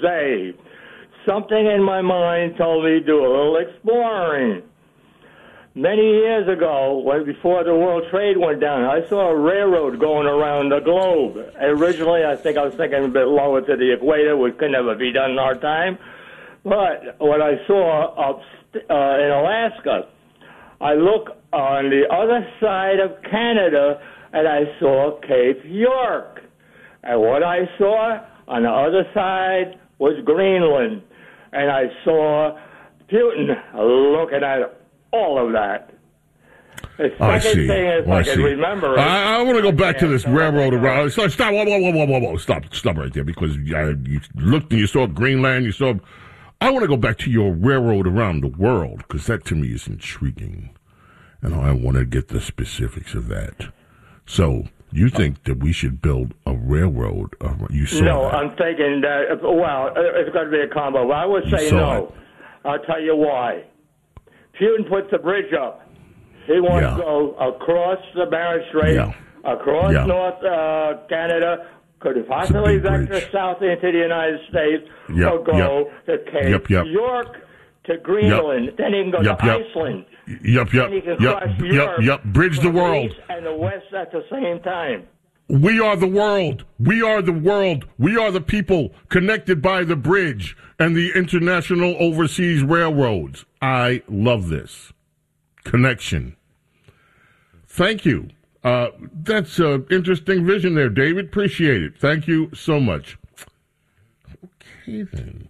Jose. Something in my mind told me to do a little exploring. Many years ago, before the World Trade went down, I saw a railroad going around the globe. Originally, I was thinking a bit lower to the equator, which could never be done in our time. But what I saw up in Alaska, I look on the other side of Canada, and I saw Cape York. And what I saw on the other side was Greenland. And I saw Putin looking at all of that. The second thing is, I can remember. I want to go back to this railroad around. Stop! Whoa! Stop right there, because you looked and you saw Greenland. You saw. I want to go back to your railroad around the world, because that to me is intriguing, and I want to get the specifics of that. So you think that we should build a railroad? You saw No, that. I'm thinking that. Well, it's going to be a combo. But I would say no. I'll tell you why. Putin puts the bridge up. He wants to go across the Bering Strait, across North Canada, could possibly vector south into the United States, or go to Cape York to Greenland. Then he can go to Iceland. Then he can cross Europe. Bridge the world. The east and the west at the same time. We are the world. We are the world. We are the people connected by the bridge and the international overseas railroads. I love this connection. Thank you. That's an interesting vision there, David. Appreciate it. Thank you so much. Okay, then.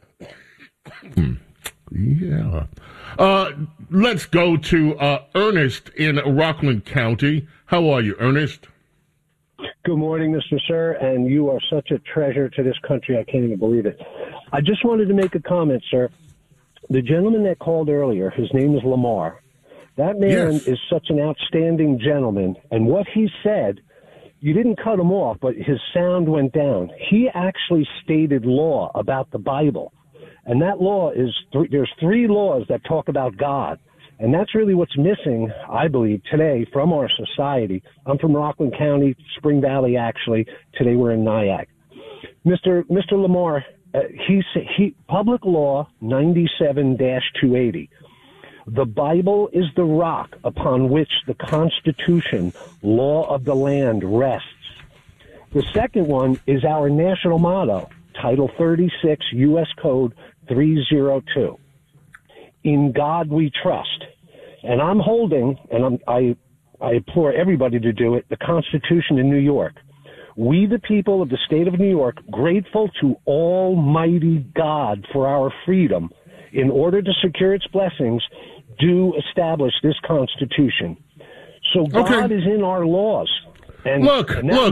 Yeah. Let's go to Ernest in Rockland County. How are you, Ernest? Good morning, Mr. Sir, and you are such a treasure to this country. I can't even believe it. I just wanted to make a comment, sir. The gentleman that called earlier, his name is Lamar. That man is such an outstanding gentleman, and what he said, you didn't cut him off, but his sound went down. He actually stated law about the Bible, and that law is, there's 3 laws that talk about God. And that's really what's missing, I believe, today from our society. I'm from Rockland County, Spring Valley, actually. Today we're in Nyack. Mr. Lamar, Public Law 97-280. The Bible is the rock upon which the Constitution, law of the land, rests. The second one is our national motto, Title 36, U.S. Code 302. In God we trust. And I'm holding, and I implore everybody to do it, the Constitution in New York. We, the people of the state of New York, grateful to Almighty God for our freedom, in order to secure its blessings, do establish this Constitution. So God is in our laws. And hold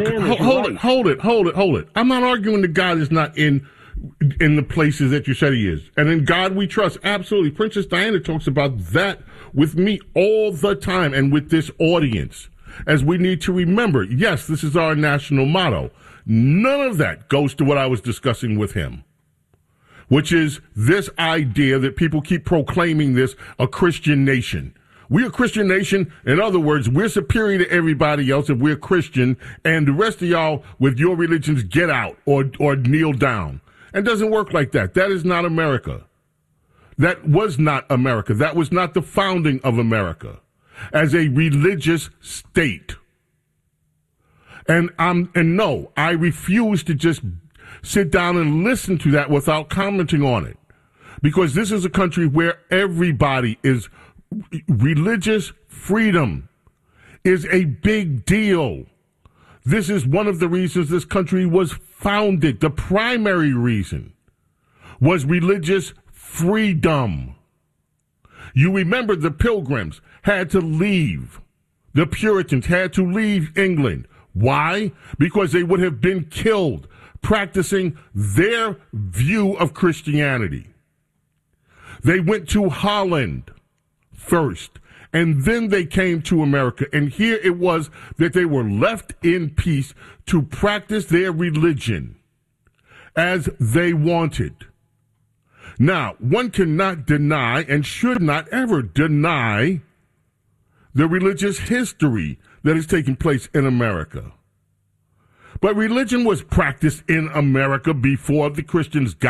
it. I'm not arguing that God is not in the places that you said he is. And in God we trust. Absolutely. Princess Diana talks about that with me all the time and with this audience. As we need to remember, yes, this is our national motto. None of that goes to what I was discussing with him, which is this idea that people keep proclaiming this a Christian nation. We're a Christian nation. In other words, we're superior to everybody else if we're Christian, and the rest of y'all with your religions get out or kneel down. It doesn't work like that. That is not America. That was not America. That was not the founding of America as a religious state. And no, I refuse to just sit down and listen to that without commenting on it. Because this is a country where everybody is, religious freedom is a big deal. This is one of the reasons this country was founded. The primary reason was religious freedom. You remember the Pilgrims had to leave. The Puritans had to leave England. Why? Because they would have been killed practicing their view of Christianity. They went to Holland first, and then they came to America. And here it was that they were left in peace to practice their religion as they wanted. Now, one cannot deny and should not ever deny the religious history that is taking place in America. But religion was practiced in America before the Christians got